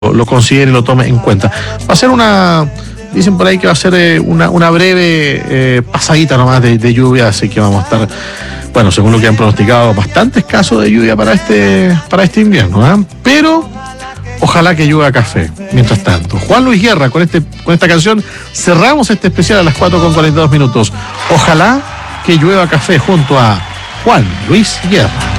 lo considere y lo tome en cuenta. Va a ser dicen por ahí que va a ser una breve pasadita nomás de lluvia, así que vamos a estar, bueno, según lo que han pronosticado, bastantes casos de lluvia para este invierno, ¿eh? Pero ojalá que llueva café. Mientras tanto, Juan Luis Guerra, con esta canción cerramos este especial a las 4:42. Ojalá que llueva café junto a Juan Luis Guerra.